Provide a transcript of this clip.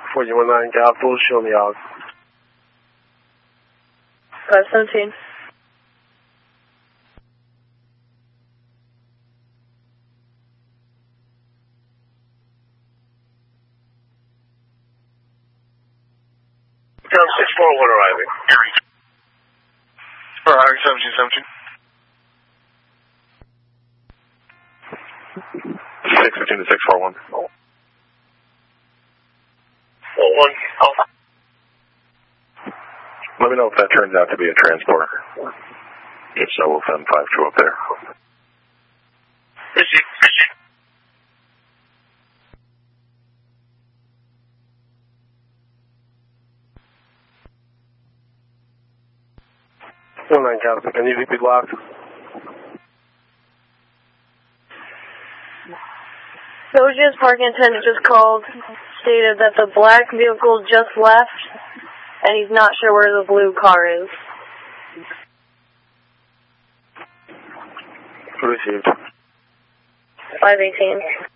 4119 Capital, show me out. 517. Down 641 arriving. Arriving 1717. 615 to 641. 41. Let me know if that turns out to be a transport. If so, we'll send 52 up there. Busy. 19 Capital, can you be blocked? Doja's parking attendant just called, stated that the black vehicle just left, and he's not sure where the blue car is. Received. 518.